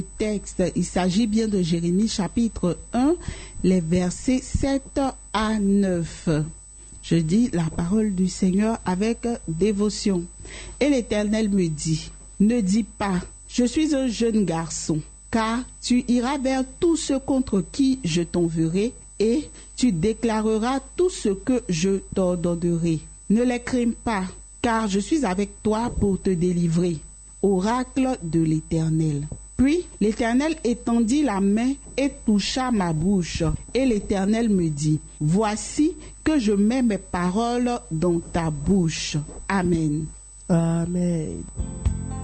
Texte, il s'agit bien de Jérémie chapitre 1, les versets 7 à 9. Je dis la parole du Seigneur avec dévotion. Et l'Éternel me dit, ne dis pas, je suis un jeune garçon, car tu iras vers tous ceux contre qui je t'enverrai et tu déclareras tout ce que je t'ordonnerai. Ne les crains pas, car je suis avec toi pour te délivrer. Oracle de l'Éternel. Puis l'Éternel étendit la main et toucha ma bouche. Et l'Éternel me dit, voici que je mets mes paroles dans ta bouche. Amen. Amen.